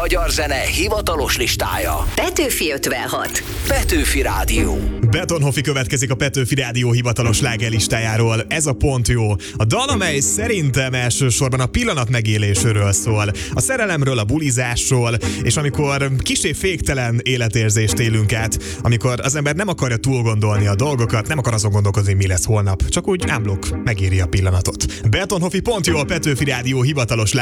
magyar zene hivatalos listája. Petőfi 56. Petőfi Rádió. Betonhoffi következik a Petőfi Rádió hivatalos slágerlistájáról. Ez a pont jó. A dal, amely szerintem elsősorban a pillanat megélésről szól. A szerelemről, a bulizásról, és amikor kissé féktelen életérzést élünk át, amikor az ember nem akarja túl gondolni a dolgokat, nem akar azon gondolkozni, mi lesz holnap, csak úgy ámblok megéri a pillanatot. Betonhoffi pont jó, a Petőfi Rádió hivatalos